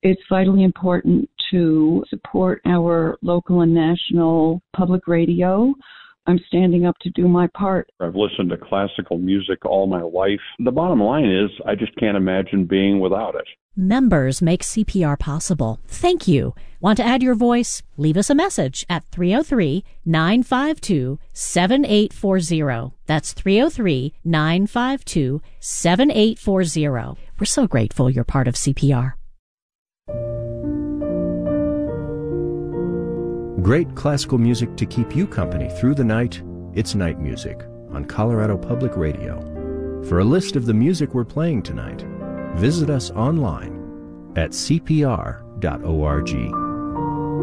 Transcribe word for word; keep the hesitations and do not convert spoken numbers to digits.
it's vitally important to support our local and national public radio. I'm standing up to do my part. I've listened to classical music all my life. The bottom line is I just can't imagine being without it. Members make C P R possible. Thank you. Want to add your voice? Leave us a message at three oh three, nine five two, seven eight four zero. That's three oh three, nine five two, seven eight four zero. We're so grateful you're part of C P R. Great classical music to keep you company through the night. It's Night Music on Colorado Public Radio. For a list of the music we're playing tonight, visit us online at c p r dot org.